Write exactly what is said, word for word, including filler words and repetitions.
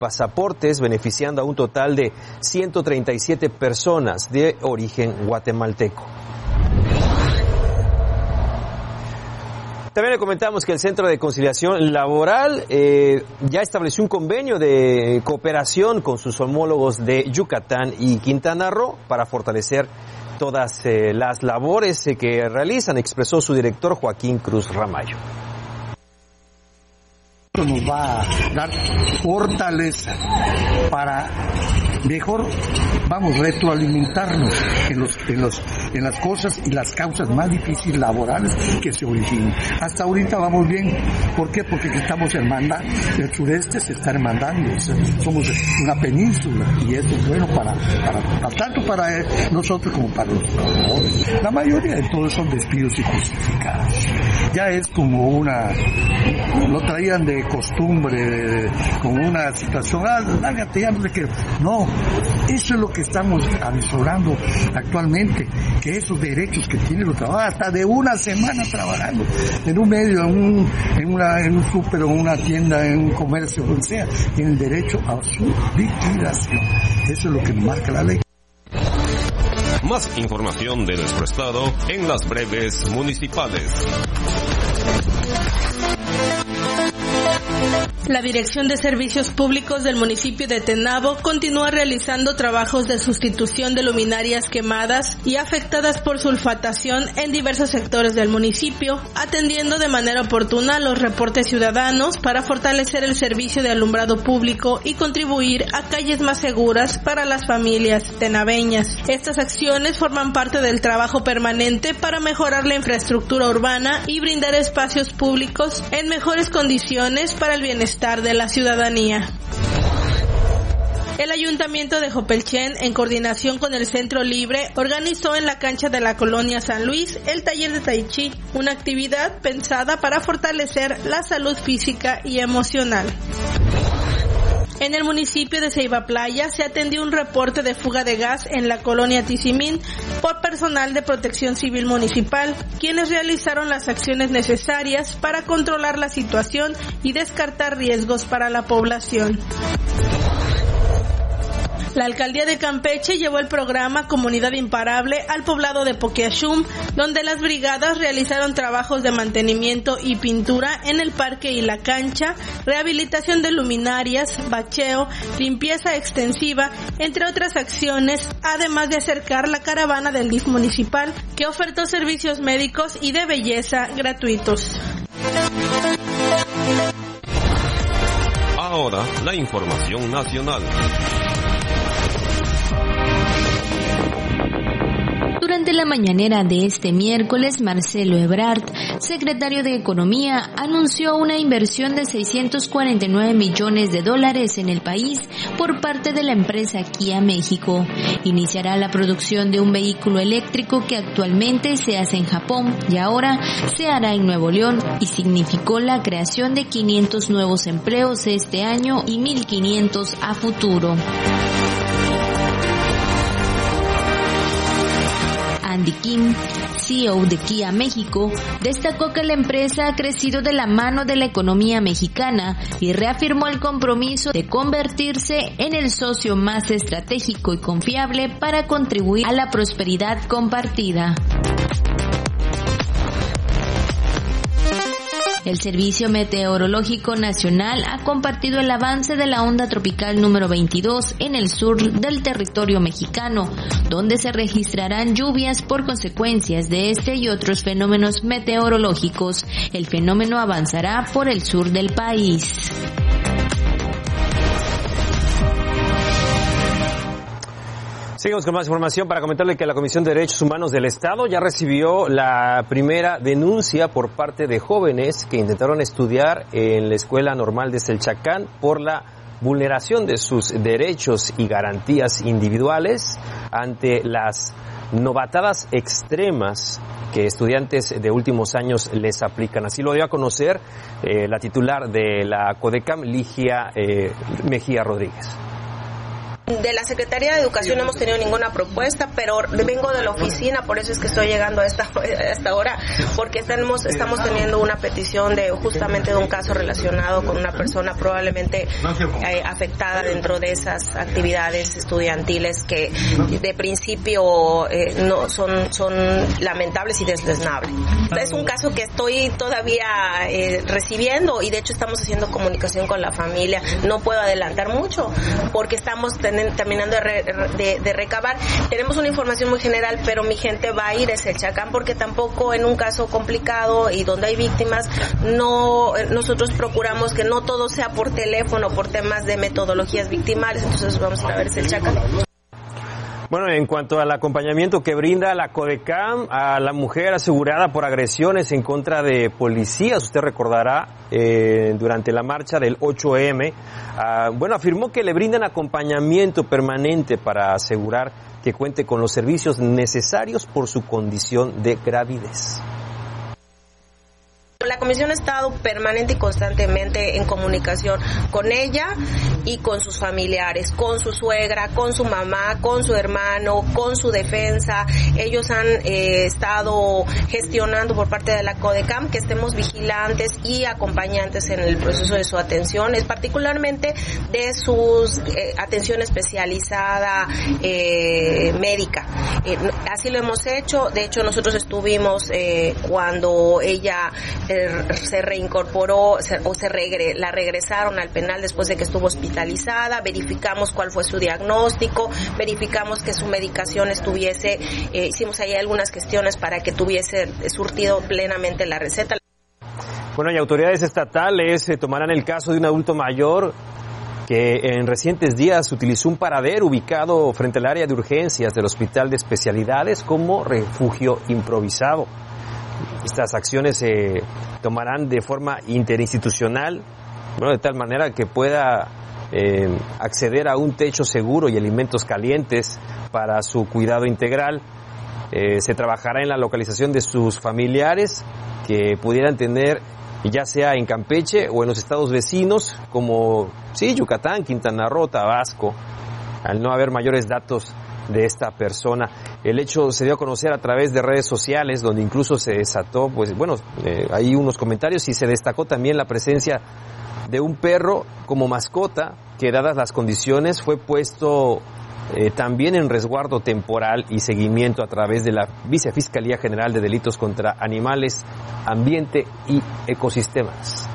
pasaportes, beneficiando a un total de ciento treinta y siete personas de origen guatemalteco. También le comentamos que el Centro de Conciliación Laboral eh, ya estableció un convenio de cooperación con sus homólogos de Yucatán y Quintana Roo para fortalecer todas eh, las labores eh, que realizan, expresó su director Joaquín Cruz Ramallo. Nos va a dar fortaleza para mejor, vamos, retroalimentarnos en los, en los, en las cosas y las causas más difíciles laborales que se originan. Hasta ahorita vamos bien. ¿Por qué? Porque estamos hermandando. El sureste se está hermandando. Somos una península y esto es bueno para, para, para tanto para nosotros como para los trabajadores. La mayoría de todos son despidos injustificados. Ya es como una, lo traían de costumbre, de, como una situación, ah, lárgate, ya no sé qué. No, eso es lo que estamos avisorando actualmente, que esos derechos que tienen los trabajadores, hasta de una semana trabajando en un medio, en un, en una, en un súper, en una tienda, en un comercio, donde sea, tienen derecho a su liquidación. Eso es lo que marca la ley. Más información de nuestro estado en las breves municipales. La Dirección de Servicios Públicos del municipio de Tenabo continúa realizando trabajos de sustitución de luminarias quemadas y afectadas por sulfatación en diversos sectores del municipio, atendiendo de manera oportuna los reportes ciudadanos para fortalecer el servicio de alumbrado público y contribuir a calles más seguras para las familias tenabeñas. Estas acciones forman parte del trabajo permanente para mejorar la infraestructura urbana y brindar espacios públicos en mejores condiciones para el bienestar de la ciudadanía. El Ayuntamiento de Jopelchen, en coordinación con el Centro Libre, organizó en la cancha de la colonia San Luis el taller de Tai Chi, una actividad pensada para fortalecer la salud física y emocional. En el municipio de Ceiba Playa se atendió un reporte de fuga de gas en la colonia Tizimín por personal de Protección Civil Municipal, quienes realizaron las acciones necesarias para controlar la situación y descartar riesgos para la población. La alcaldía de Campeche llevó el programa Comunidad Imparable al poblado de Poquiashum, donde las brigadas realizaron trabajos de mantenimiento y pintura en el parque y la cancha, rehabilitación de luminarias, bacheo, limpieza extensiva, entre otras acciones, además de acercar la caravana del D I F municipal, que ofertó servicios médicos y de belleza gratuitos. Ahora, la información nacional. Durante la mañanera de este miércoles, Marcelo Ebrard, secretario de Economía, anunció una inversión de seiscientos cuarenta y nueve millones de dólares en el país por parte de la empresa Kia México. Iniciará la producción de un vehículo eléctrico que actualmente se hace en Japón y ahora se hará en Nuevo León, y significó la creación de quinientos nuevos empleos este año y mil quinientos a futuro. Andy Kim, C E O de Kia México, destacó que la empresa ha crecido de la mano de la economía mexicana y reafirmó el compromiso de convertirse en el socio más estratégico y confiable para contribuir a la prosperidad compartida. El Servicio Meteorológico Nacional ha compartido el avance de la onda tropical número veintidós en el sur del territorio mexicano, donde se registrarán lluvias por consecuencias de este y otros fenómenos meteorológicos. El fenómeno avanzará por el sur del país. Seguimos con más información para comentarle que la Comisión de Derechos Humanos del Estado ya recibió la primera denuncia por parte de jóvenes que intentaron estudiar en la Escuela Normal de Selchacán por la vulneración de sus derechos y garantías individuales ante las novatadas extremas que estudiantes de últimos años les aplican. Así lo dio a conocer eh, la titular de la CODECAM, Ligia eh, Mejía Rodríguez. De la Secretaría de Educación no hemos tenido ninguna propuesta, pero vengo de la oficina, por eso es que estoy llegando a esta, a esta hora, porque estamos, estamos teniendo una petición de justamente de un caso relacionado con una persona probablemente eh, afectada dentro de esas actividades estudiantiles que de principio eh, no son, son lamentables y desdenables. Es un caso que estoy todavía eh, recibiendo y de hecho estamos haciendo comunicación con la familia. No puedo adelantar mucho porque estamos ten, terminando de, re, de, de recabar. Tenemos una información muy general, pero mi gente va a ir a Selchacán porque tampoco en un caso complicado y donde hay víctimas, no nosotros procuramos que no todo sea por teléfono, por temas de metodologías victimales, entonces vamos a ir a ver Selchacán. Bueno, en cuanto al acompañamiento que brinda la CODECAM a la mujer asegurada por agresiones en contra de policías, usted recordará eh, durante la marcha del ocho eme, ah, bueno, afirmó que le brindan acompañamiento permanente para asegurar que cuente con los servicios necesarios por su condición de gravidez. La Comisión ha estado permanente y constantemente en comunicación con ella y con sus familiares, con su suegra, con su mamá, con su hermano, con su defensa. Ellos han eh, estado gestionando por parte de la CODECAM que estemos vigilantes y acompañantes en el proceso de su atención, es particularmente de su eh, atención especializada eh, médica. Eh, así lo hemos hecho. De hecho, nosotros estuvimos eh, cuando ella se reincorporó se, o se regre, la regresaron al penal después de que estuvo hospitalizada, verificamos cuál fue su diagnóstico, verificamos que su medicación estuviese, eh, hicimos ahí algunas gestiones para que tuviese surtido plenamente la receta. Bueno, y autoridades estatales eh, tomarán el caso de un adulto mayor que en recientes días utilizó un paradero ubicado frente al área de urgencias del Hospital de Especialidades como refugio improvisado. Estas acciones se tomarán de forma interinstitucional, bueno, de tal manera que pueda eh, acceder a un techo seguro y alimentos calientes para su cuidado integral. Eh, se trabajará en la localización de sus familiares que pudieran tener, ya sea en Campeche o en los estados vecinos, como sí, Yucatán, Quintana Roo, Tabasco, al no haber mayores datos de esta persona. El hecho se dio a conocer a través de redes sociales, donde incluso se desató, pues bueno, eh, hay unos comentarios y se destacó también la presencia de un perro como mascota, que dadas las condiciones fue puesto eh, también en resguardo temporal y seguimiento a través de la Vicefiscalía General de Delitos contra Animales, Ambiente y Ecosistemas.